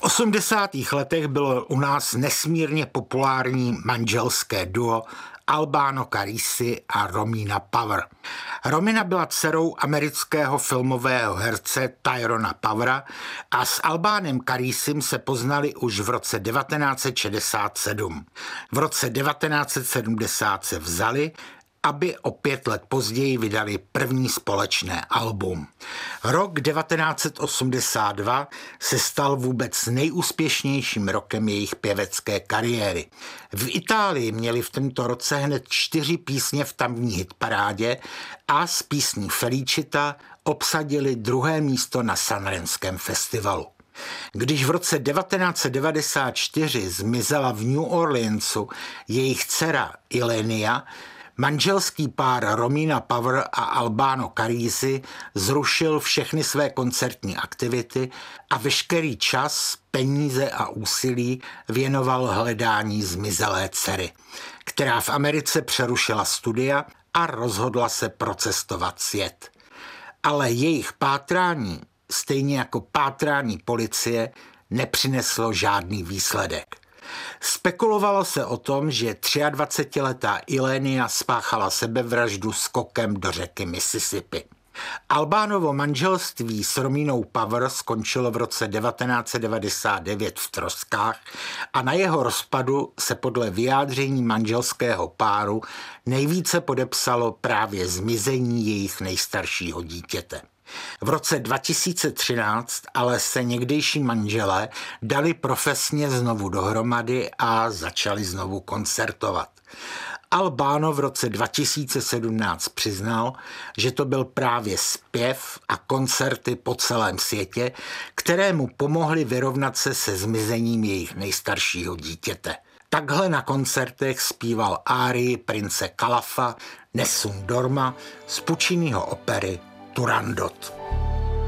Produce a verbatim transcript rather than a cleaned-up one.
osmdesátých letech bylo u nás nesmírně populární manželské duo Albano Carrisi a Romina Power. Romina byla dcerou amerického filmového herce Tyrona Powera a s Albánem Carrisim se poznali už v roce devatenáct set šedesát sedm. V roce devatenáct set sedmdesát se vzali, aby o pět let později vydali první společné album. Rok devatenáct set osmdesát dva se stal vůbec nejúspěšnějším rokem jejich pěvecké kariéry. V Itálii měli v tomto roce hned čtyři písně v tamní hitparádě a s písní Felicita obsadili druhé místo na Sanremském festivalu. Když v roce devatenáct set devadesát čtyři zmizela v New Orleansu jejich dcera Ilenia, manželský pár Romina Power a Albano Carrisi zrušil všechny své koncertní aktivity a veškerý čas, peníze a úsilí věnoval hledání zmizelé dcery, která v Americe přerušila studia a rozhodla se procestovat svět. Ale jejich pátrání, stejně jako pátrání policie, nepřineslo žádný výsledek. Spekulovalo se o tom, že dvacetiletá Ilenia spáchala sebevraždu skokem do řeky Mississippi. Albánovo manželství s Rominou Power skončilo v roce devatenáct set devadesát devět v troskách a na jeho rozpadu se podle vyjádření manželského páru nejvíce podepsalo právě zmizení jejich nejstaršího dítěte. V roce dva tisíce třináct ale se někdejší manželé dali profesně znovu dohromady a začali znovu koncertovat. Albano v roce dva tisíce sedmnáct přiznal, že to byl právě zpěv a koncerty po celém světě, které mu pomohly vyrovnat se se zmizením jejich nejstaršího dítěte. Takhle na koncertech zpíval árii prince Calafa Nessun Dorma z Pucciniho opery Turandot.